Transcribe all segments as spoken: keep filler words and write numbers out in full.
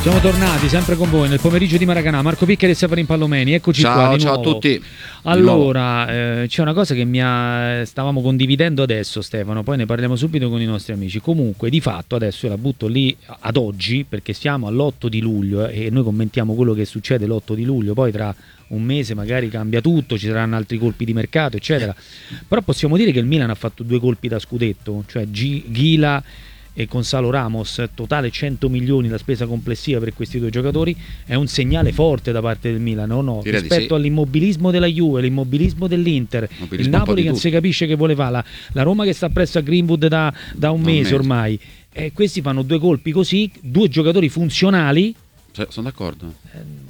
Siamo tornati sempre con voi nel pomeriggio di Maracanã. Marco Piccheri e Stefano Impallomeni, eccoci ciao, qua di ciao nuovo. a tutti. Allora, eh, c'è una cosa che mi ha... stavamo condividendo adesso, Stefano, poi ne parliamo subito con i nostri amici. Comunque, di fatto, adesso io la butto lì ad oggi, perché siamo all'otto di luglio eh, e noi commentiamo quello che succede l'otto di luglio, poi tra un mese magari cambia tutto, ci saranno altri colpi di mercato, eccetera. Però possiamo dire che il Milan ha fatto due colpi da scudetto, cioè G- Ghila e Gonzalo Ramos, totale cento milioni la spesa complessiva per questi due giocatori, è un segnale forte da parte del Milan, o no? Direi Rispetto sì. all'immobilismo della Juve, l'immobilismo dell'Inter, il Napoli che non si capisce che voleva, la, la Roma che sta presso a Greenwood da, da un, un mese, mese ormai, e questi fanno due colpi così, due giocatori funzionali. Cioè, sono d'accordo. Eh,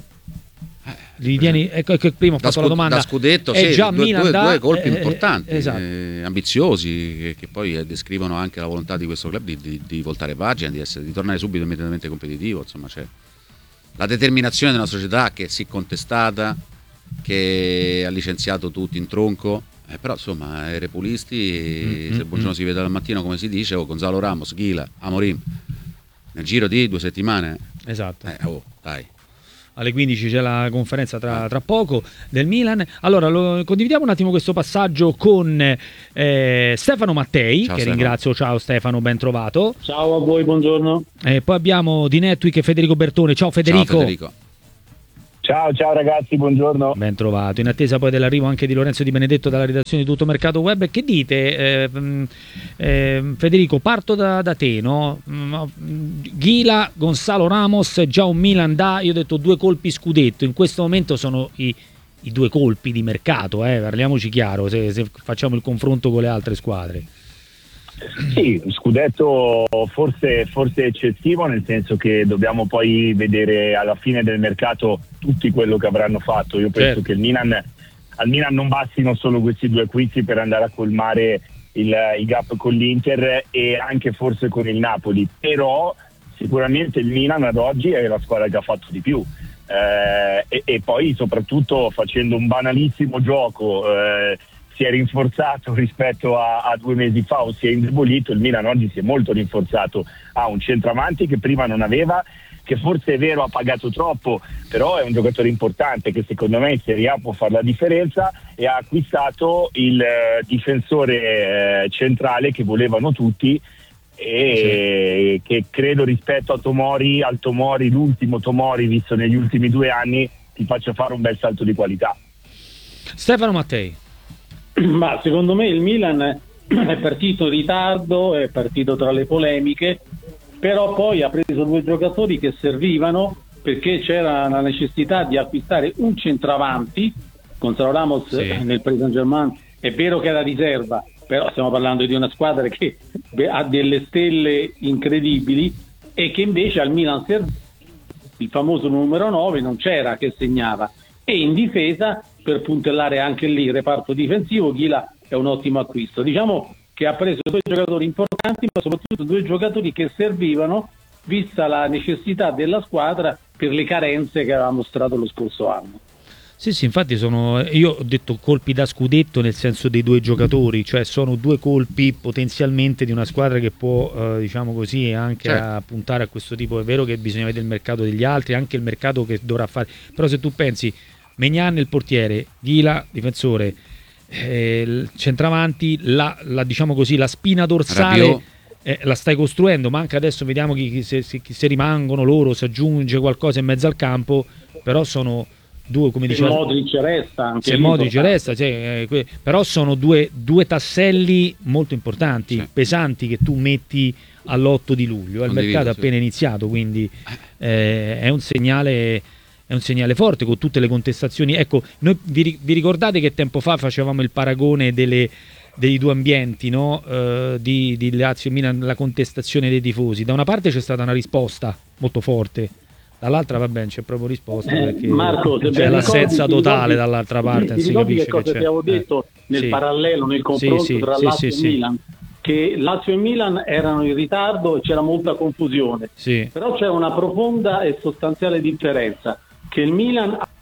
Li tieni, ecco, ecco, prima ho da fatto la domanda. Da scudetto, è sì, già due, Milan due, da, due colpi eh, importanti, eh, esatto. eh, ambiziosi, che, che poi eh, descrivono anche la volontà di questo club di, di, di voltare pagina, di, essere, di tornare subito immediatamente competitivo. Insomma, c'è la determinazione di una società che si è contestata, che ha licenziato tutti in tronco, eh, però insomma, ai repulisti, mm-hmm, se il buongiorno mm. si vede dal mattino, come si dice, oh, Gonzalo Ramos, Ghila, Amorim, nel giro di due settimane. Esatto. Eh, oh, dai. Alle quindici c'è la conferenza tra, tra poco del Milan. Allora lo, condividiamo un attimo questo passaggio con eh, Stefano Mattei, ciao, che Stefano. ringrazio. Ciao Stefano, ben trovato. Ciao a voi, buongiorno. E poi abbiamo di Netweek Federico Bertone. Ciao Federico. Ciao Federico. Ciao, ciao ragazzi, buongiorno. Ben trovato. In attesa poi dell'arrivo anche di Lorenzo Di Benedetto dalla redazione di Tutto Mercato Web. Che dite, eh, eh, Federico? Parto da, da te, no? Ghila, Gonzalo Ramos, già un Milan da, io ho detto due colpi scudetto. In questo momento sono i, i due colpi di mercato, eh? Parliamoci chiaro, se, se facciamo il confronto con le altre squadre. Sì, scudetto forse, forse eccessivo, nel senso che dobbiamo poi vedere alla fine del mercato tutti quello che avranno fatto. Io penso, certo, che il Milan, al Milan non bastino solo questi due acquisti per andare a colmare il, il gap con l'Inter e anche forse con il Napoli, però sicuramente il Milan ad oggi è la squadra che ha fatto di più. Eh, e, e poi soprattutto facendo un banalissimo gioco, eh, si è rinforzato rispetto a, a due mesi fa, o si è indebolito. Il Milan oggi si è molto rinforzato, ha un centravanti che prima non aveva, che forse è vero ha pagato troppo, però è un giocatore importante che secondo me in Serie A può fare la differenza, e ha acquistato il eh, difensore eh, centrale che volevano tutti, e sì, che credo rispetto a Tomori, al Tomori, l'ultimo Tomori visto negli ultimi due anni, ti faccia fare un bel salto di qualità. Stefano Mattei. Ma secondo me il Milan è partito in ritardo, è partito tra le polemiche, però poi ha preso due giocatori che servivano, perché c'era la necessità di acquistare un centravanti. Gonzalo Ramos, sì, nel Paris Saint-Germain è vero che era riserva, però stiamo parlando di una squadra che ha delle stelle incredibili, e che invece al Milan serviva il famoso numero nove, non c'era, che segnava. E in difesa, per puntellare anche lì il reparto difensivo, Ghila è un ottimo acquisto. Diciamo che ha preso due giocatori importanti, ma soprattutto due giocatori che servivano, vista la necessità della squadra per le carenze che aveva mostrato lo scorso anno. Sì, sì, infatti sono, io ho detto colpi da scudetto nel senso dei due giocatori, cioè sono due colpi potenzialmente di una squadra che può, eh, diciamo così, anche, certo, a puntare a questo tipo. È vero che bisogna vedere il mercato degli altri, anche il mercato che dovrà fare, però se tu pensi Maignan il portiere, Ghila difensore, eh, il centravanti, la, la, diciamo così, la spina dorsale eh, la stai costruendo, manca adesso, vediamo chi, chi, se, se, chi se rimangono loro, se aggiunge qualcosa in mezzo al campo, però sono due, come diceva, se Modric resta anche se Modric resta, cioè, eh, però sono due, due tasselli molto importanti, sì, pesanti, che tu metti all'otto di luglio. Il mercato è appena iniziato, quindi eh, è un segnale è un segnale forte, con tutte le contestazioni. Ecco, noi vi, vi ricordate che tempo fa facevamo il paragone delle, dei due ambienti, no? uh, di, di Lazio e Milan, la contestazione dei tifosi. Da una parte c'è stata una risposta molto forte, dall'altra va bene, c'è proprio risposta, perché Marco, c'è l'assenza totale dall'altra parte, ti non si ricordi capisce che cosa che c'è. ti avevo detto eh. nel sì. parallelo, nel confronto sì, sì, tra sì, Lazio sì, e Milan, che Lazio e Milan erano in ritardo e c'era molta confusione, sì, però c'è una profonda e sostanziale differenza, che il Milan ha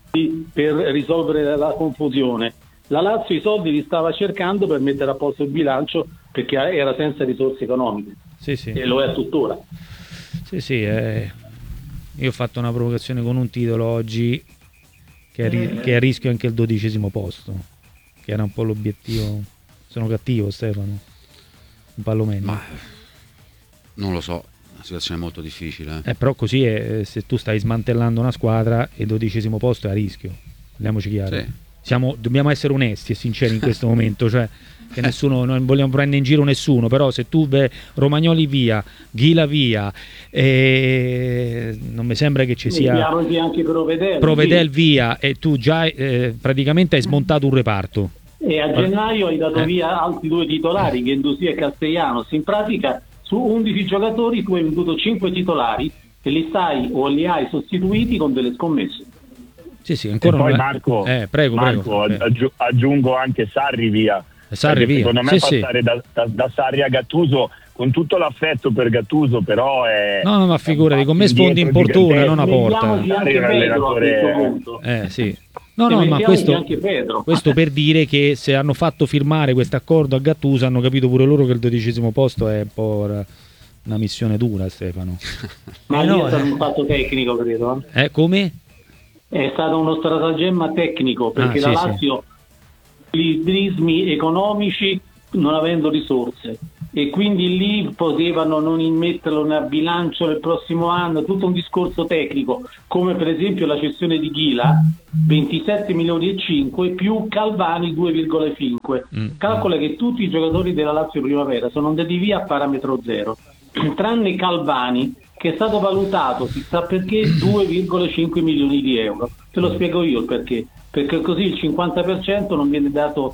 per risolvere la confusione, la Lazio i soldi li stava cercando per mettere a posto il bilancio, perché era senza risorse economiche, sì, sì, e lo è tuttora. sì, sì, eh. io ho fatto una provocazione con un titolo oggi che è, ri- che è a rischio anche il dodicesimo posto, che era un po' l'obiettivo. Sono cattivo, Stefano? Un pallomeno. Ma non lo so, una situazione molto difficile. Eh, però così è, se tu stai smantellando una squadra e il dodicesimo posto è a rischio. Andiamoci chiaro. Sì. Siamo, dobbiamo essere onesti e sinceri in questo momento, cioè che nessuno, non vogliamo prendere in giro nessuno, però se tu beh, Romagnoli via, Ghila via, eh, non mi sembra che ci sia anche Provedel, Provedel via e tu già eh, praticamente hai smontato un reparto. E a gennaio hai dato eh. via altri due titolari, Guendouzi e Castellanos. In pratica su undici giocatori tu hai venduto cinque titolari e li stai o li hai sostituiti con delle scommesse. Sì, sì, ancora e poi non... Marco, eh, prego, Marco prego. aggi- aggiungo anche Sarri via. Sarri via. Secondo me Sì, passare sì. da, da, da Sarri a Gattuso, con tutto l'affetto per Gattuso, però è... No, no, ma figurati, con me sfondi in portone, non a porta. Mettiamoci anche Pedro a questo punto. Eh, sì. No, E no, ma mettiamoci questo, anche Pedro. questo per dire che se hanno fatto firmare questo accordo a Gattuso hanno capito pure loro che il dodicesimo posto è un po' una missione dura, Stefano. Ma eh, lì no, è stato eh. un fatto tecnico, credo. Eh, come? È stato uno stratagemma tecnico, perché Ah, la sì, Lazio gli prismi economici non avendo risorse e quindi lì potevano non immetterlo nel bilancio del prossimo anno, tutto un discorso tecnico, come per esempio la cessione di Ghila, ventisette milioni e cinque più Calvani due virgola cinque. Mm. Calcola che tutti i giocatori della Lazio Primavera sono andati via a parametro zero, tranne Calvani, che è stato valutato, si sa perché, due virgola cinque milioni di euro. Te lo spiego io il perché. Perché così il cinquanta per cento non viene dato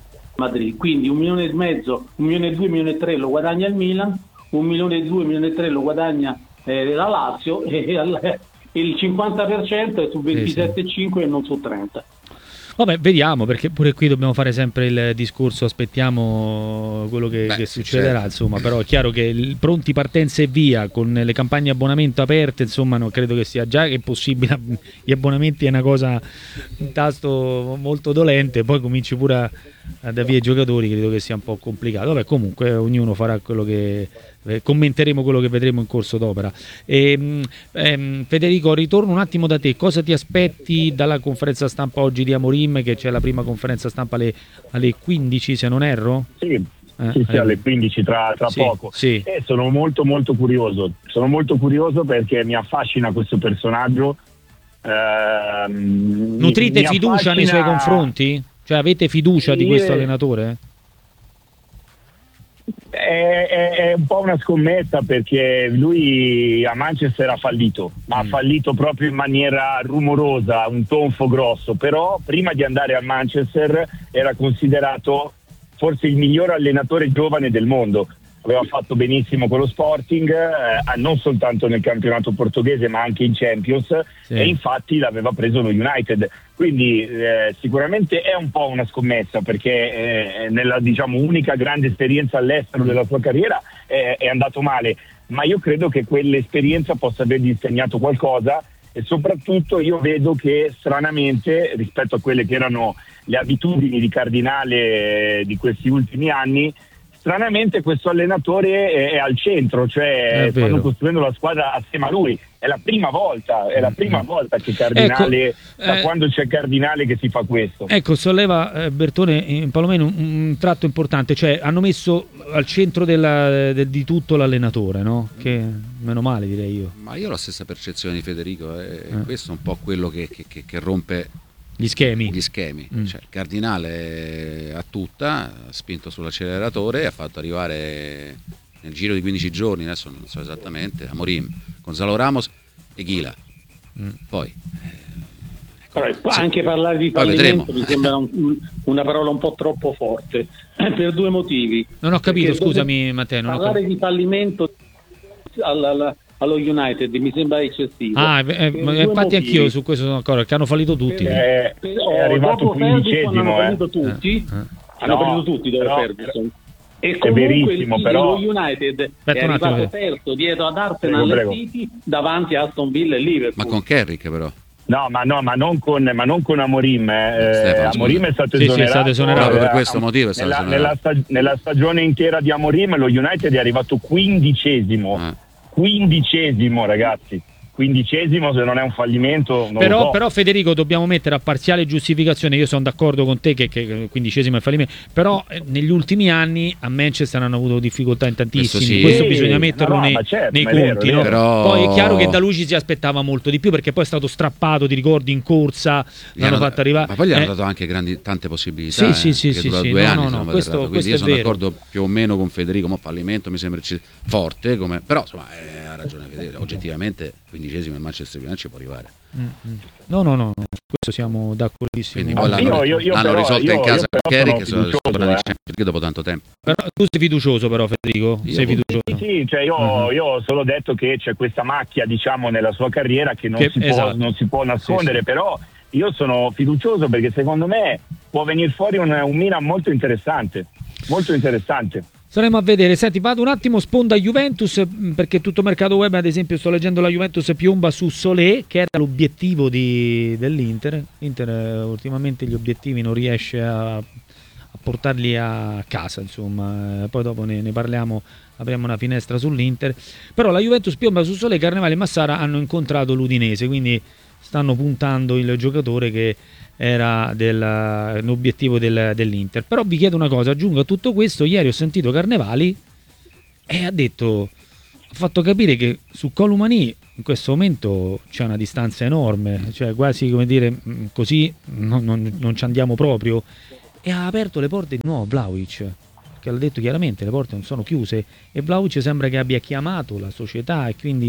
a Madrid. Quindi un milione e mezzo, un milione e due, un milione e tre lo guadagna il Milan, un milione e due, un milione e tre lo guadagna eh, la Lazio e, e il cinquanta per cento è su ventisette virgola cinque e non su trenta. Vabbè, vediamo, perché pure qui dobbiamo fare sempre il discorso, aspettiamo quello che, Beh, che sì, succederà, certo. Insomma, però è chiaro che il pronti partenza e via, con le campagne abbonamento aperte, insomma, non credo che sia già che è possibile, gli abbonamenti è una cosa, un tasto molto dolente, poi cominci pure a, a da via i giocatori, credo che sia un po' complicato. Vabbè, comunque ognuno farà quello che... Eh, commenteremo quello che vedremo in corso d'opera. E, ehm, Federico, ritorno un attimo da te, cosa ti aspetti dalla conferenza stampa oggi di Amorim, che c'è la prima conferenza stampa alle, alle quindici, se non erro? Sì, Eh, sì, sì, eh. alle quindici tra, tra Sì, poco. sì. E sono molto molto curioso, sono molto curioso perché mi affascina questo personaggio. Ehm, Nutrite mi- mi fiducia nei suoi affascina- confronti? Cioè avete fiducia di Sì, questo eh. allenatore? È, è- è un po' una scommessa perché lui a Manchester ha fallito, ma ha Mm. fallito proprio in maniera rumorosa, un tonfo grosso, però prima di andare a Manchester era considerato forse il miglior allenatore giovane del mondo. Aveva fatto benissimo con lo Sporting, eh, non soltanto nel campionato portoghese ma anche in Champions, Sì. e infatti l'aveva preso lo United. Quindi eh, sicuramente è un po' una scommessa perché eh, nella diciamo unica grande esperienza all'estero della sua carriera eh, è andato male, ma io credo che quell'esperienza possa avergli insegnato qualcosa e soprattutto io vedo che stranamente rispetto a quelle che erano le abitudini di Cardinale eh, di questi ultimi anni, stranamente questo allenatore è, è al centro, cioè È stanno vero. costruendo la squadra assieme a lui. È la prima volta, è la prima volta che Cardinale, Ecco, da eh, quando c'è Cardinale che si fa questo. Ecco, solleva eh, Bertone in Palomeno un, un tratto importante, cioè hanno messo al centro della, del- di tutto l'allenatore, no? Che meno male, direi io. Ma io ho la stessa percezione di Federico, e Eh. questo è un po' quello che, che- che- che rompe Gli schemi. gli schemi. Mm. Cioè, il Cardinale a tutta, ha spinto sull'acceleratore e ha fatto arrivare nel giro di quindici giorni, adesso non so esattamente, Amorim, Gonzalo Ramos e Ghila. Mm. Poi Però, Sì. anche parlare di Poi fallimento vedremo. mi sembra un- una parola un po' troppo forte per due motivi. Non ho capito, Perché scusami Matteo, non ho parlare capito. di fallimento alla- alla- allo United mi sembra eccessivo. Ah, eh, Per ma due infatti motivi. anch'io su questo sono d'accordo, che hanno fallito tutti. Per- È, per- è oh, arrivato dopo Ferguson hanno quindicesimo, fallito eh. tutti, Eh, eh. hanno No, fallito tutti dopo però- Ferguson. E è comunque verissimo, il, però- lo United Aspetta è un attimo, arrivato eh. terzo dietro ad Arsenal Prego, e prego. City davanti a Aston Villa e Liverpool. ma con Carrick però. No, ma no, ma non con, ma non con Amorim. Eh. Stefano, Amorim scusa. è stato Sì, sì, è esonerato. stato esonerato. Proprio per eh, questo motivo è stato nella, esonerato. nella, stag- nella stagione intera di Amorim lo United è arrivato quindicesimo. Eh. Quindicesimo, ragazzi. quindicesimo, se non è un fallimento, non però, lo so. però Federico, dobbiamo mettere a parziale giustificazione, io sono d'accordo con te che, che quindicesimo è fallimento, però eh, negli ultimi anni a Manchester hanno avuto difficoltà in tantissimi, questo, sì. questo bisogna metterlo no, no, nei, certo, nei è vero, conti, è no? vero. Però... Poi è chiaro che da lui ci si aspettava molto di più, perché poi è stato strappato, ti ricordi, in corsa l'hanno hanno, fatto arrivare, ma poi gli hanno eh, dato anche grandi, tante possibilità, sì, eh, sì, sì, che sì, dura sì, due no, anni, no, sono no, questo, quindi questo io è sono vero. d'accordo più o meno con Federico, ma fallimento mi sembra forte, come, però insomma eh, ha ragione Federico, oggettivamente quindicesimo il Manchester United ci può arrivare. Mm-hmm. No, no, no, questo siamo d'accordissimo. Quindi poi l'hanno, io, io l'hanno però, risolta io, in casa io Kerry, sono che sono fiducioso, tornati in eh. Champions League dopo tanto tempo. Però tu sei fiducioso, però Federico, Io- sei fiducioso. Sì, sì, cioè io, Mhm. io ho solo detto che c'è questa macchia, diciamo, nella sua carriera che non, Che- si, può, esatto. non si può nascondere, Sì, sì. però io sono fiducioso perché secondo me può venire fuori un, un Milan molto interessante, molto interessante. Saremo a vedere. Senti, vado un attimo sponda Juventus, mh, perché tutto mercato web, ad esempio, sto leggendo la Juventus piomba su Solé, che era l'obiettivo di, dell'Inter. L'Inter eh, ultimamente gli obiettivi non riesce a, a portarli a casa, insomma. Eh, poi dopo ne, ne parliamo, apriamo una finestra sull'Inter. Però la Juventus piomba su Solé, Carnevale e Massara hanno incontrato l'Udinese, quindi stanno puntando il giocatore che era del- l'obiettivo del- dell'Inter. Però vi chiedo una cosa, aggiungo a tutto questo, ieri ho sentito Carnevali e ha detto, ha fatto capire che su Colomani in questo momento c'è una distanza enorme, cioè quasi come dire, mh, così non, non- non ci andiamo proprio, e ha aperto le porte di nuovo Vlahovic, che l'ha detto chiaramente, le porte non sono chiuse, e Vlahovic sembra che abbia chiamato la società e quindi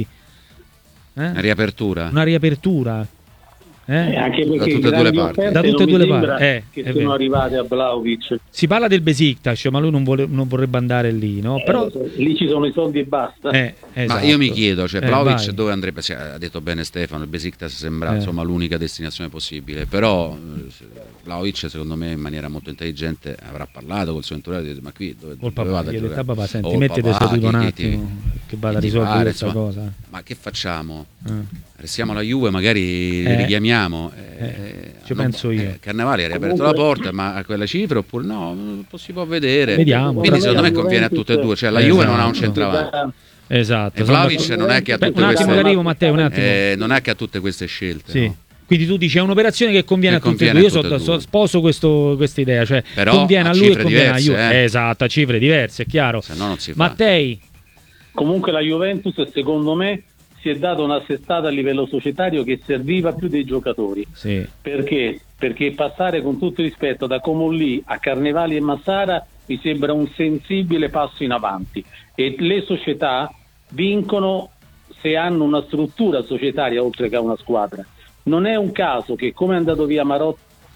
eh, Una riapertura. una riapertura. Eh, Eh? anche Da perché tutte e due le grandi parti. offerte Da tutte non e due mi le sembra parti, eh, che è sono vero. arrivate a Vlahovic. Si parla del Besiktas, ma lui non, vuole- non vorrebbe andare lì, no? Però Eh, lì ci sono i soldi e basta. eh, Ma esatto. io mi chiedo, cioè Eh, Vlahovic vai. dove andrebbe? Sì, ha detto bene Stefano, il Besiktas sembra Eh. insomma l'unica destinazione possibile, però eh, Vlahovic secondo me in maniera molto intelligente avrà parlato col suo entourage e detto, ma qui dove, Col dove papà, vado a gli ha detto, giocare? "Ah, papà, senti, Oh, mettete papà, seduto un chi- chi- attimo, che vada a chi ti risolvere pare, questa insomma. cosa." Ma che facciamo? Eh. Restiamo alla Juve, magari Eh. li richiamiamo. Eh, eh, ci non- penso io. eh, Carnevali ha riaperto Comunque- la porta, ma a quella cifra oppure no? Non si può vedere. Vediamo. Quindi Però- secondo me conviene a tutte e due, cioè la Esatto. Juve non ha un centravanti. Esatto. E sono Vlahovic d'accordo. non è che ha Beh, tutte un attimo queste che arrivo, Matteo, un attimo. eh, non è che ha tutte queste scelte. Sì. no? Quindi tu dici è un'operazione che conviene Che a tutti e conviene due. Io a tutte so- e due. so- sposo questo- questa idea, cioè Però conviene a a lui e cifre conviene a diverse, Juve. eh. Esatto, a cifre diverse, è chiaro. Se no non si fa. Mattei, Comunque la Juventus secondo me si è data un'assestata a livello societario che serviva più dei giocatori. sì. Perché? Perché passare con tutto il rispetto da Comolli a Carnevali e Massara mi sembra un sensibile passo in avanti, e le società vincono se hanno una struttura societaria oltre che una squadra. Non è un caso che come è andato via Marotta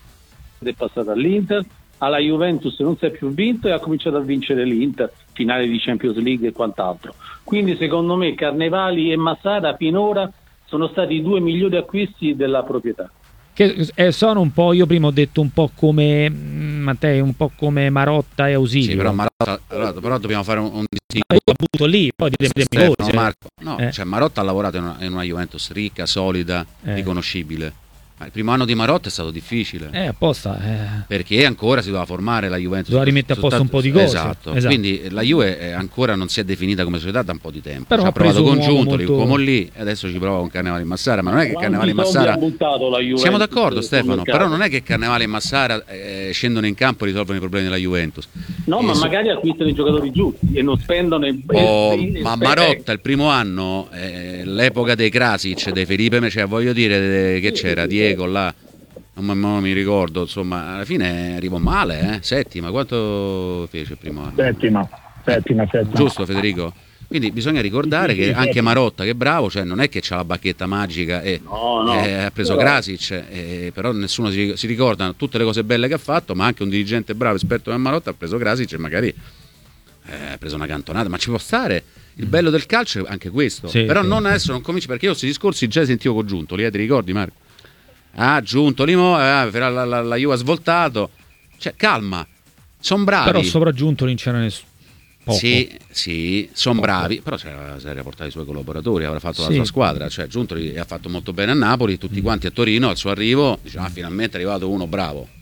è passato all'Inter, alla Juventus non si è più vinto e ha cominciato a vincere l'Inter, finale di Champions League e quant'altro. Quindi secondo me Carnevali e Massara finora sono stati i due migliori acquisti della proprietà. Che eh, sono un po', io prima ho detto un po' come mm, Mattei, un po' come Marotta e Ausilio. Sì, però, Marotta, allora, però dobbiamo fare un, un distinguo. Io la butto lì, poi ditemi Stefano, voi, se- Marco. No, Eh. cioè Marotta ha lavorato in una, in una Juventus ricca, solida, Eh. riconoscibile. Ma il primo anno di Marotta è stato difficile. Eh, apposta. Eh. Perché ancora si doveva formare la Juventus. Doveva rimettere a posto un po' di cose. Esatto. Esatto. Quindi la Juve eh, ancora non si è definita come società da un po' di tempo. Però ci ha ha provato preso un con uomo Giuntoli, molto- come lì, e adesso ci prova con Carnevali e Massara. Ma non è che Quanti Carnevali e soldi Massara. ha buttato la Juventus Siamo d'accordo, sul Stefano. mercato? Però non è che Carnevali e Massara eh, scendono in campo e risolvono i problemi della Juventus. No, Eh, ma so- magari acquistano i giocatori giusti e non spendono i Oh, i- ma i- Marotta il primo anno, eh, l'epoca dei Krasic, dei Felipe, cioè voglio dire eh, che c'era Diego là, non, mi- non mi ricordo, insomma, alla fine arrivò male, eh? Settima, quanto fece il primo anno? Settima, settima, settima. Giusto Federico? Quindi bisogna ricordare Sì, sì, che sì, anche sì. Marotta, che è bravo, cioè non è che c'ha la bacchetta magica e No, no. eh, ha preso Però- Krasic, eh, però nessuno si, si ricorda tutte le cose belle che ha fatto, ma anche un dirigente bravo, esperto come Marotta, ha preso Krasic e magari eh, ha preso una cantonata, ma ci può stare. Il bello del calcio è anche questo, Sì, però sì. non adesso non cominci, perché io questi discorsi già li sentivo con Giuntoli, eh, ti ricordi Marco? Ah, Giuntoli, mo, eh, la, la, la, la Juve ha svoltato, cioè calma, sono bravi. Però sopraggiunto non c'era nessuno. Poco. Sì, sì, sono bravi, però si era, si era portato i suoi collaboratori, avrà fatto la Sì. sua squadra, cioè Giuntoli ha fatto molto bene a Napoli, tutti quanti a Torino al suo arrivo dicevano ah, finalmente è arrivato uno bravo.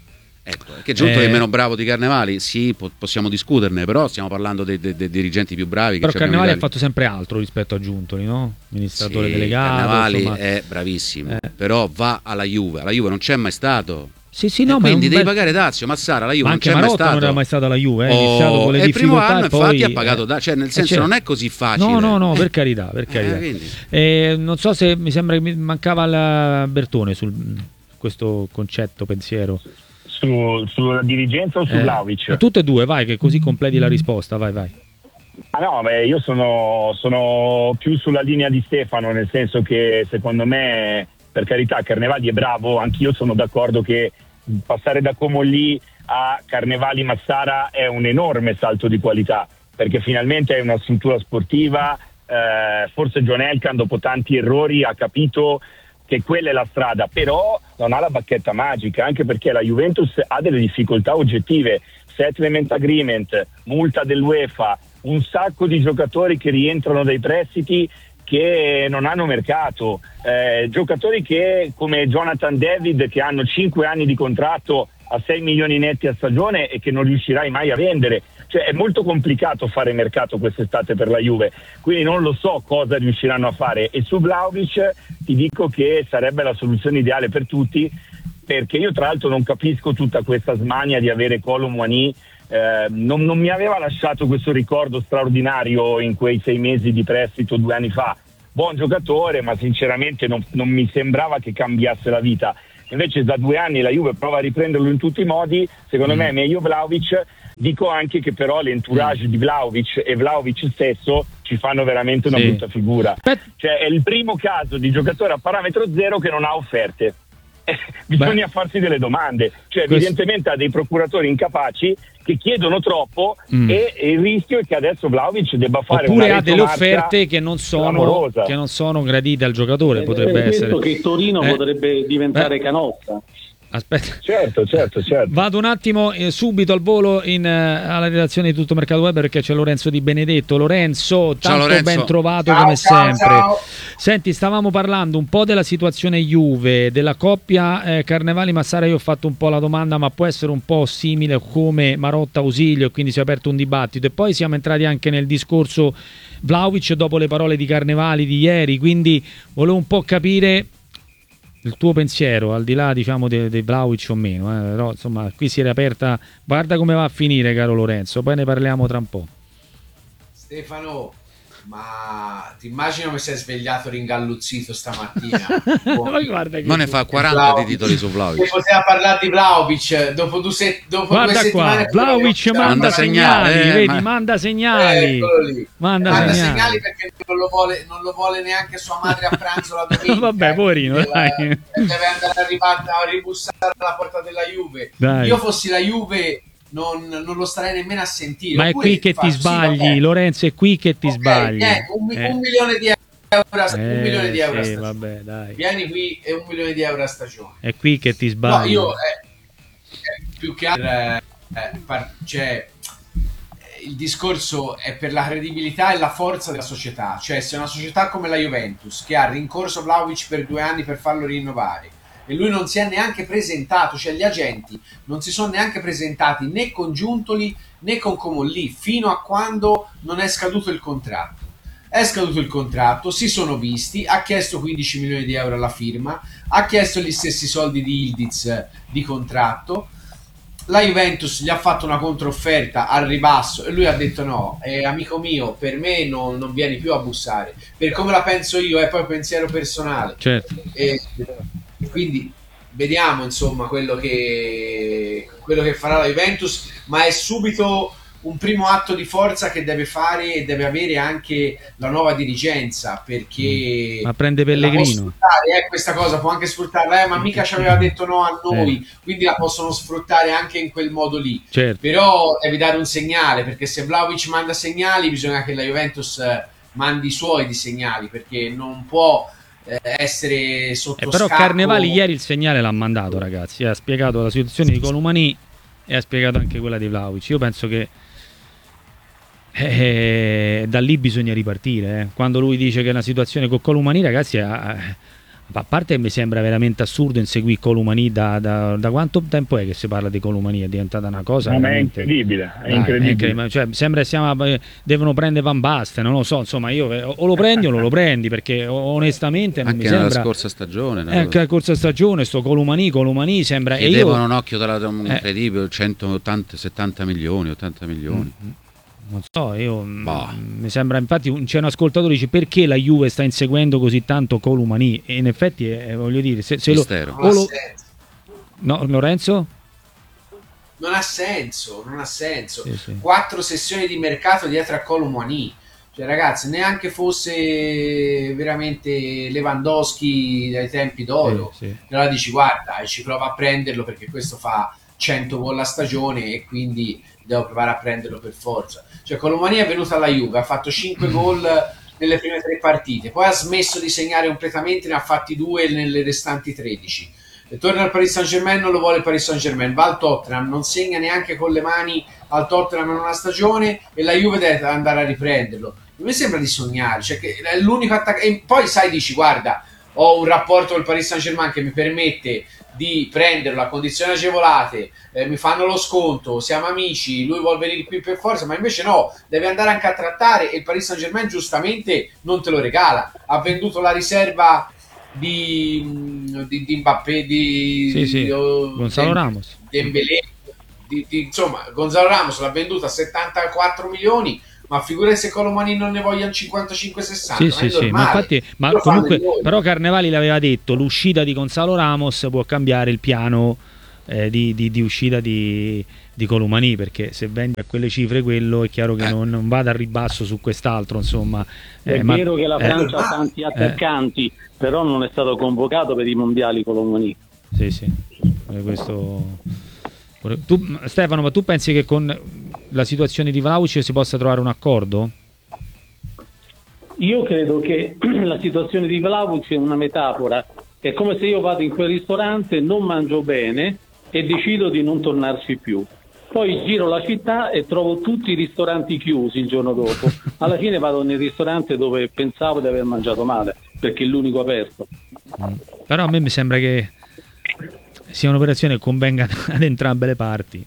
Ecco, che giunto Eh, che è meno bravo di Carnevali, sì, po- possiamo discuterne, però stiamo parlando dei, dei- dei dirigenti più bravi. Però che ci abbiamo Carnevali in ha Italia. fatto sempre altro rispetto a Giuntoli, no? Amministratore Sì, delegato. Carnevali insomma. è bravissimo, Eh. però va alla Juve, alla Juve non c'è mai stato. Sì, sì, E no, ma è quindi un devi bel- pagare Dazio, Massara, la Juve Ma non anche c'è mai Marotta stato. non era mai stato alla Juve, eh, ha Oh, iniziato con le e il primo difficoltà anno e poi infatti ha pagato eh, da, cioè nel eh, senso certo. non è così facile. No, no, no, Eh. per carità, per carità. Eh, quindi. Eh, non so se mi sembra che mi mancava la Bertone sul questo concetto, pensiero. Su, sulla dirigenza o su Eh, Vlahovic? tutte e due, vai, che così completi la risposta, vai, vai. Ah no, beh, io sono, sono più sulla linea di Stefano, nel senso che secondo me, per carità, Carnevali è bravo, anch'io sono d'accordo che passare da Comolli a Carnevali Massara è un enorme salto di qualità, perché finalmente è una struttura sportiva, eh, forse John Elkann dopo tanti errori ha capito che quella è la strada, però non ha la bacchetta magica, anche perché la Juventus ha delle difficoltà oggettive, settlement agreement, multa dell'UEFA, un sacco di giocatori che rientrano dai prestiti che non hanno mercato, eh, giocatori che come Jonathan David che hanno cinque anni di contratto a sei milioni netti a stagione e che non riuscirai mai a vendere, cioè è molto complicato fare mercato quest'estate per la Juve, quindi non lo so cosa riusciranno a fare. E su Vlahovic ti dico che sarebbe la soluzione ideale per tutti, perché io tra l'altro non capisco tutta questa smania di avere Kolo Muani. Eh, non, non mi aveva lasciato questo ricordo straordinario in quei sei mesi di prestito due anni fa. Buon giocatore, ma sinceramente non, non mi sembrava che cambiasse la vita. Invece da due anni la Juve prova a riprenderlo in tutti i modi, secondo mm. me è meglio Vlahovic. Dico anche che però l'entourage mm. di Vlahovic e Vlahovic stesso ci fanno veramente una sì. brutta figura. Beh. Cioè è il primo caso di giocatore a parametro zero che non ha offerte. Eh, bisogna Beh. farsi delle domande, cioè Questo... evidentemente ha dei procuratori incapaci che chiedono troppo mm. e, e il rischio è che adesso Vlahovic debba fare oppure una ha delle offerte che non sono che non sono gradite al giocatore, eh, potrebbe è essere che Torino eh. potrebbe diventare Beh. Canossa. Aspetta. Certo, certo, certo. Vado un attimo eh, subito al volo in, eh, alla redazione di Tutto Mercato Web perché c'è Lorenzo Di Benedetto. Lorenzo, tanto ciao, Lorenzo. ben trovato ciao, come ciao, sempre. Ciao. Senti, stavamo parlando un po' della situazione Juve, della coppia eh, Carnevali Massara. Io ho fatto un po' la domanda, ma può essere un po' simile come Marotta Ausilio, e quindi si è aperto un dibattito. E poi siamo entrati anche nel discorso Vlahovic dopo le parole di Carnevali di ieri, quindi volevo un po' capire il tuo pensiero, al di là diciamo dei de Vlahovic o meno, eh, però insomma qui si è aperta, guarda come va a finire caro Lorenzo, poi ne parliamo tra un po'. Stefano, ma ti immagino che sei svegliato ringalluzzito stamattina. Guarda che non ne fa quaranta Vlahovic. di titoli su Vlahovic. Se poteva parlare di Vlahovic dopo due, se dopo guarda due qua, settimane Vlahovic manda, manda segnali, segnali, eh, vedi, ma... manda segnali, lì. manda, manda segnali. segnali perché non lo, vuole, non lo vuole neanche sua madre a pranzo la domenica. Vabbè, poverino, deve, dai. deve andare a, ribat- a ribussare alla porta della Juve. Dai. Io fossi la Juve non, non lo starei nemmeno a sentire. Ma è Oppure qui che ti fa, sbagli, sì, Lorenzo, è qui che ti okay, sbagli. eh, un, eh. un milione di euro, a, eh, un milione di euro sì, a stagione. vabbè, dai. Vieni qui e un milione di euro a stagione. È qui che ti No, sbagli. io eh, eh, più che altro eh, eh, par- cioè, eh, il discorso è per la credibilità e la forza della società. Cioè, se una società come la Juventus che ha rincorso Vlahovic per due anni per farlo rinnovare e lui non si è neanche presentato, cioè gli agenti non si sono neanche presentati né con Giuntoli né con Comolli fino a quando non è scaduto il contratto. È scaduto il contratto, si sono visti, ha chiesto quindici milioni di euro alla firma, ha chiesto gli stessi soldi di Ildiz di contratto, la Juventus gli ha fatto una controfferta al ribasso e lui ha detto no, eh, amico mio, per me non, non vieni più a bussare, per come la penso io è poi pensiero personale. Certo. E, quindi vediamo insomma quello che, quello che farà la Juventus, ma è subito un primo atto di forza che deve fare e deve avere anche la nuova dirigenza, perché ma prende Pellegrino, eh, questa cosa può anche sfruttarla, eh, ma mica ci aveva detto no a noi, eh. quindi la possono sfruttare anche in quel modo lì. Certo. Però devi dare un segnale, perché se Vlahovic manda segnali bisogna che la Juventus mandi i suoi di segnali, perché non può eh, essere sotto eh, però scacco. Carnevali ieri il segnale l'ha mandato, ragazzi, ha spiegato la situazione di Colomani e ha spiegato anche quella di Vlahovic. Io penso che Eh, da lì bisogna ripartire, eh. Quando lui dice che è una situazione con Colomani, ragazzi, ha, A parte che mi sembra veramente assurdo inseguire Colomani da, da, da quanto tempo è che si parla di Colomani? È diventata una cosa no, veramente... è incredibile, è Dai, incredibile. è incredibile. Cioè, sembra che siamo, devono prendere Van Basten, non lo so, insomma io o lo prendi o non lo prendi, perché onestamente non anche mi nella sembra... scorsa stagione Eh, anche la scorsa stagione sto Colomani, Colomani sembra... E chiedevano io... un occhio dalla, Eh. incredibile, centottanta settanta milioni, ottanta milioni. Mm. Non so, io Bah. mh, mi sembra, infatti un- c'è un ascoltatore che dice perché la Juve sta inseguendo così tanto Colomani, e in effetti è, è- voglio dire, se, se lo, Mistero. Non o ha lo- senso. no, Lorenzo? Non ha senso, non ha senso. Sì, sì. Quattro sessioni di mercato dietro a Colomani. Cioè, ragazzi, neanche fosse veramente Lewandowski dai tempi d'oro. Sì, sì. Allora dici, guarda, ci prova a prenderlo perché questo fa cento gol a stagione e quindi devo provare a prenderlo per forza. Cioè, Colomani è venuto alla Juve, ha fatto cinque gol nelle prime tre partite, poi ha smesso di segnare completamente, ne ha fatti due nelle restanti tredici. E torna al Paris Saint-Germain, non lo vuole il Paris Saint-Germain, va al Tottenham, non segna neanche con le mani al Tottenham in una stagione e la Juve deve andare a riprenderlo. Non mi sembra di sognare, cioè che è l'unico attaccante. E poi sai, dici, guarda, ho un rapporto col Paris Saint-Germain che mi permette di prenderlo a condizioni agevolate, eh, mi fanno lo sconto, siamo amici, lui vuole venire qui per forza, ma invece no, deve andare anche a trattare e il Paris Saint-Germain giustamente non te lo regala. Ha venduto la riserva di, di, di Mbappé, di, Sì, sì. di oh, Gonzalo Dem- Ramos. Dembélé, di, di, insomma, Gonzalo Ramos l'ha venduta a settantaquattro milioni, ma figurati se Colomani non ne vogliono cinquantacinque sessanta. Sì, sì, sì, ma infatti, ma Lo fanno comunque, in voi. però Carnevali l'aveva detto, l'uscita di Gonzalo Ramos può cambiare il piano eh, di, di- di uscita di, di Colomani, perché se vendi a quelle cifre quello è chiaro che Eh. non, non vada a ribasso su quest'altro, insomma. È Eh, ma- vero che la eh, Francia ha tanti attaccanti, però non è stato convocato per i mondiali Colomani. Sì, sì, eh, questo... Tu, Stefano, ma tu pensi che con la situazione di Vlahovic si possa trovare un accordo? Io credo che la situazione di Vlahovic è una metafora. È come se io vado in quel ristorante, non mangio bene e decido di non tornarci più. Poi giro la città e trovo tutti i ristoranti chiusi il giorno dopo. Alla fine vado nel ristorante dove pensavo di aver mangiato male, perché è l'unico aperto. Però a me mi sembra che sia un'operazione che convenga ad entrambe le parti.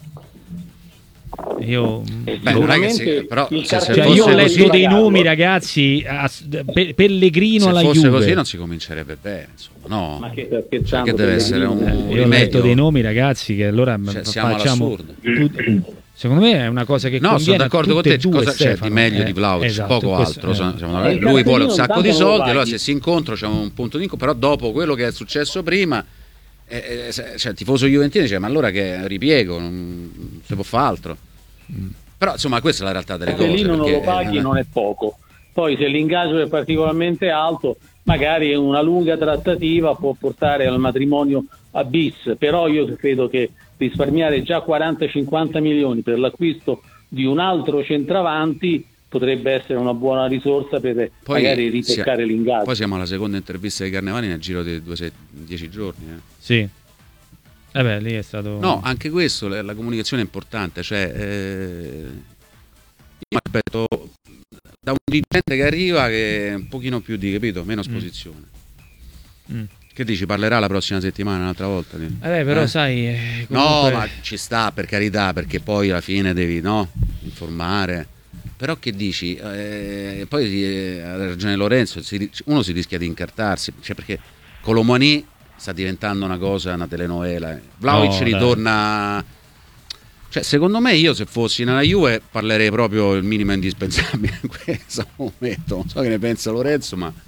Io, E Beh, non è che sicuramente si- però il se- se cioè, cartellino io ho fosse letto così- dei Gallo- nomi, ragazzi, a- pe- Pellegrino Se alla fosse Juve. così non si comincerebbe bene, insomma, no. Ma che sta scherzando, Cioè, che deve essere un, Eh, un io ho rimedio. letto dei nomi, ragazzi, che allora Cioè, siamo facciamo all'assurdo. tu- secondo me è una cosa che No, sono conviene a d'accordo con tutte te. e due, Cosa c'è di Stefano. meglio Eh, di Vlahovic? esatto, Poco questo- altro. eh. so- secondo Eh, me. il Lui vuole un cartellino sacco di intanto lo soldi, allora paghi. se si incontrano c'è un punto di incontro, però dopo quello che è successo prima, eh, eh, se- cioè, il tifoso juventino dice ma allora che ripiego, non, non si può fare altro. Però insomma questa è la realtà delle Se cose. lì non perché, lo paghi eh, non è poco. Poi se l'ingaggio è particolarmente alto, magari una lunga trattativa può portare al matrimonio a bis, però io credo che risparmiare già quaranta cinquanta milioni per l'acquisto di un altro centravanti potrebbe essere una buona risorsa per Poi magari ritoccare sia- l'ingaggio. Poi siamo alla seconda intervista di Carnevali nel giro di due, se- dieci giorni. eh. Sì. Eh beh, lì è stato... No, anche questo, la, la comunicazione è importante. Cioè, eh, io mi aspetto da un dirigente che arriva che è un pochino più di, capito, meno esposizione. Mm. Che dici, parlerà la prossima settimana un'altra volta? di- Eh beh, però eh? sai... eh, No, comunque- ma ci sta, per carità, perché poi alla fine devi, no, informare. Però che dici? Eh, poi eh, ha ragione Lorenzo, si- uno si rischia di incartarsi, cioè perché Colomani sta diventando una cosa, una telenovela. eh. Vlahovic No, dai. ritorna... Cioè, secondo me io se fossi nella Juve parlerei proprio il minimo indispensabile in questo momento. Non so che ne pensa Lorenzo, ma...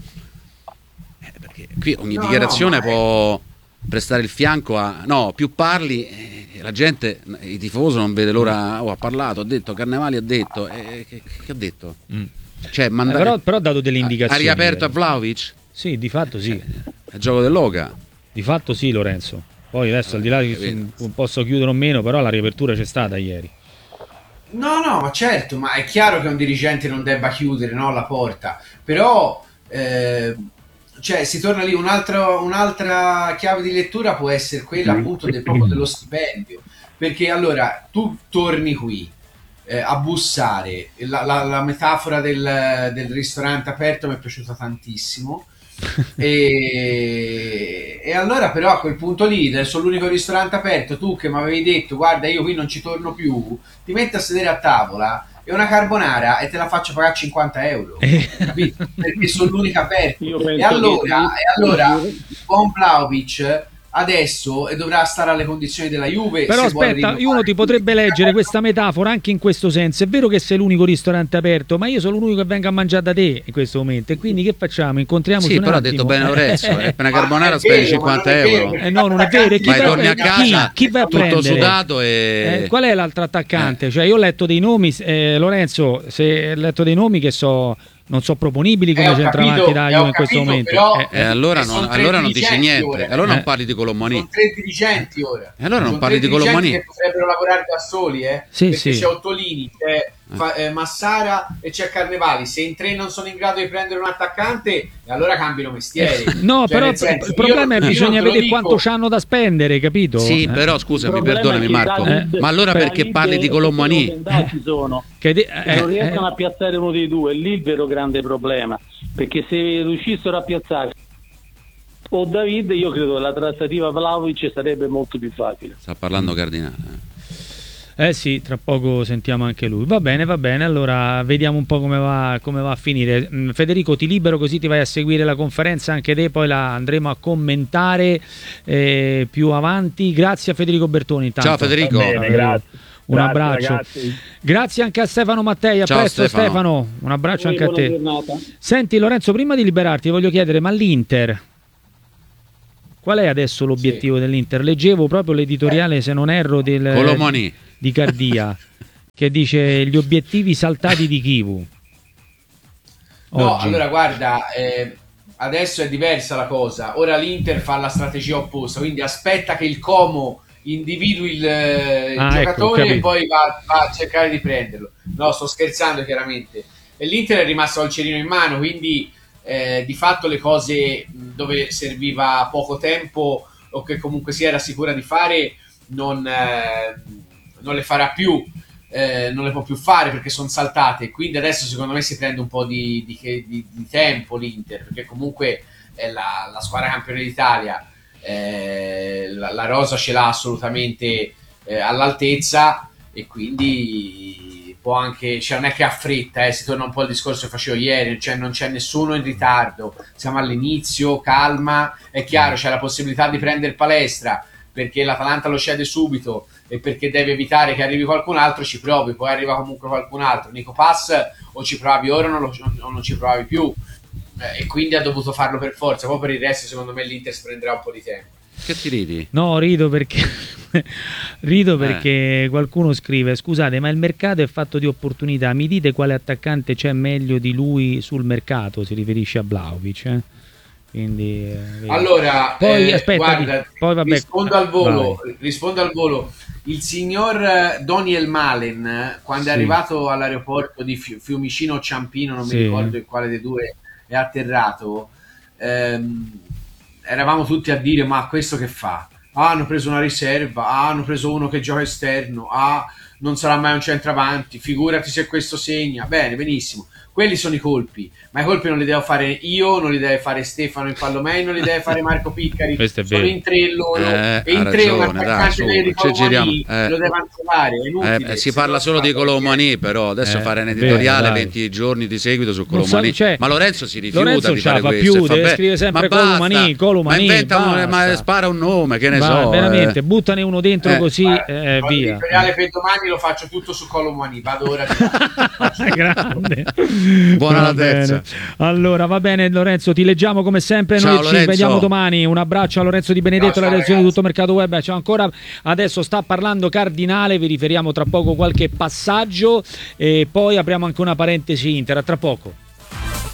eh, perché qui ogni No, dichiarazione no, ma è- può prestare il fianco a... No, più parli, eh, la gente, il tifoso non vede l'ora... Oh, ha parlato, ha detto, Carnevali ha detto... eh, che, che ha detto? Mm. Cioè, Eh, manda- però, però ha dato delle ha- indicazioni. Ha riaperto a eh. Vlahovic? Sì, di fatto sì. È il gioco dell'Oca. Di fatto sì, Lorenzo. Poi adesso al di là di capito. se posso chiudere o meno, però la riapertura c'è stata ieri. No, no, ma certo, ma è chiaro che un dirigente non debba chiudere, no, la porta, però eh, cioè, si torna lì, un altro- un'altra chiave di lettura può essere quella appunto del, proprio dello stipendio, perché allora tu torni qui, eh, a bussare. La, la, la metafora del, del ristorante aperto mi è piaciuta tantissimo. e, e allora però a quel punto lì, sono l'unico ristorante aperto, tu che mi avevi detto guarda io qui non ci torno più, ti metti a sedere a tavola e una carbonara e te la faccio pagare cinquanta euro, capito? Perché sono l'unica aperta. E allora, e allora buon Vlahovic adesso e dovrà stare alle condizioni della Juve. Però aspetta, uno ti potrebbe leggere questa metafora anche in questo senso. È vero che sei l'unico ristorante aperto, ma io sono l'unico che venga a mangiare da te in questo momento, e quindi che facciamo? Incontriamoci sì, un però attimo. ha detto bene Lorenzo, eh, per una carbonara è spendi vero, cinquanta ma non è euro. vero, Eh no, non è vero. E chi Vai, va- torni a casa chi, chi va a tutto prendere? sudato e... Eh, qual è l'altro attaccante? Cioè io ho letto dei nomi, eh, Lorenzo, se ho letto dei nomi che so non so proponibili come Eh, ho centravanti capito, da eh, Juve ho in questo capito, momento. però- Eh, E allora E non, sono tre allora non dici dirigenti niente, ora. e allora Eh. non parli di Colomani. Sono tre dirigenti ora. E allora non Sono parli tre di Colomani. dirigenti che potrebbero lavorare da soli, eh? Sì, perché sì. c'è Ottolini, c'è fa- eh, Massara e c'è Carnevali. Se in tre non sono in grado di prendere un attaccante, e allora cambiano mestiere. No, Cioè, però nel il senso, il problema io- è io bisogna non te lo vedere dico. quanto c'hanno da spendere, capito? Sì, Eh. però scusami, Il problema perdonami è che Marco, i David- ma allora per perché David parli di e Colomani? Bendati sono Che de- che eh, non riescono eh, a piazzare uno dei due, è lì il vero grande problema, perché se riuscissero a piazzare o David, io credo che la trattativa Vlahovic sarebbe molto più facile. Sta parlando Cardinale. Eh sì, tra poco sentiamo anche lui. Va bene, va bene, allora vediamo un po' come va, come va a finire. Mm, Federico, ti libero così ti vai a seguire la conferenza anche te, poi la andremo a commentare eh, più avanti. Grazie a Federico Bertoni intanto. Ciao Federico. Va bene, grazie. Un Grazie, abbraccio. ragazzi. Grazie anche a Stefano Mattei, a Ciao, presto Stefano. Stefano. Un abbraccio Poi anche a buona te. giornata. Senti Lorenzo, prima di liberarti ti voglio chiedere, ma l'Inter, qual è adesso l'obiettivo Sì. dell'Inter? Leggevo proprio l'editoriale, se non erro, del, Colomani. di Cardia, che dice gli obiettivi saltati di Kivu. No, Oggi. allora guarda, eh, adesso è diversa la cosa. Ora l'Inter fa la strategia opposta, quindi aspetta che il Como individui il, eh, il Ah, ecco, ho giocatore capito. e poi va, va a cercare di prenderlo. No, sto scherzando chiaramente. E l'Inter è rimasto al cerino in mano, quindi eh, di fatto le cose mh, dove serviva poco tempo o che comunque si era sicura di fare non, eh, non le farà più. Eh, non le può più fare perché sono saltate, quindi adesso secondo me si prende un po' di, di, di, di tempo l'Inter, perché comunque è la, la squadra campione d'Italia, eh, la, la rosa ce l'ha assolutamente eh, all'altezza, e quindi può anche, cioè non è che ha fretta, eh, si torna un po' al discorso che facevo ieri, cioè non c'è nessuno in ritardo, siamo all'inizio, calma, è chiaro c'è la possibilità di prendere Palestra perché l'Atalanta lo cede subito e perché deve evitare che arrivi qualcun altro, ci provi, poi arriva comunque qualcun altro. Nico Pass o ci provavi ora o non, lo- o non ci provavi più, eh, e quindi ha dovuto farlo per forza. Poi per il resto secondo me l'Inter si prenderà un po' di tempo. Che ti ridi? No, rido perché rido Eh. perché qualcuno scrive: scusate, ma il mercato è fatto di opportunità, mi dite quale attaccante c'è meglio di lui sul mercato? Si riferisce a Vlahovic, eh? Quindi eh, vedi. Allora, Poi, eh, aspetta, guarda, poi vabbè. rispondo al volo, Vai. rispondo al volo. Il signor eh, Doniel Malen, eh, quando Sì. è arrivato all'aeroporto di Fiu- Fiumicino o Ciampino, non Sì. mi ricordo il quale dei due è atterrato, ehm, eravamo tutti a dire: ma questo che fa? Ah, hanno preso una riserva, ah, hanno preso uno che gioca esterno, ah, non sarà mai un centravanti, figurati se questo segna. Bene, benissimo. Quelli sono i colpi, ma i colpi non li devo fare io, non li deve fare Stefano in Pallomei, non li deve fare Marco Piccari. Questo è Sono vero. in tre loro, Eh, e in ha tre un ragione, dai, attaccante su, vero di ci Colomani giriamo, eh. lo devono trovare. È inutile. Eh, eh, si Se parla no solo di fa Colomani, però adesso Eh, fare un vero, editoriale dai. venti giorni di seguito su Non so, Colomani. cioè, ma Lorenzo si rifiuta Lorenzo di ce la fare fa questo. più, e fa, deve beh, scrivere sempre ma basta, Colomani, Colomani, ma inventa un- basta. ma spara un nome, che ne Va, so. veramente, eh. buttane uno dentro Eh, così, Guarda, eh, ho via. l'editoriale per domani lo faccio tutto su Colomani. Vado ora. Di... Grande. Buona Va altezza. bene. Allora va bene Lorenzo, ti leggiamo come sempre. Ciao, Noi ci Lorenzo. vediamo domani. Un abbraccio a Lorenzo Di Benedetto, Ciao, la ciao, redazione di ragazzi. Tutto Mercato Web. Ciao ancora. Adesso sta parlando Cardinale, vi riferiamo tra poco qualche passaggio e poi apriamo anche una parentesi Inter. A tra poco.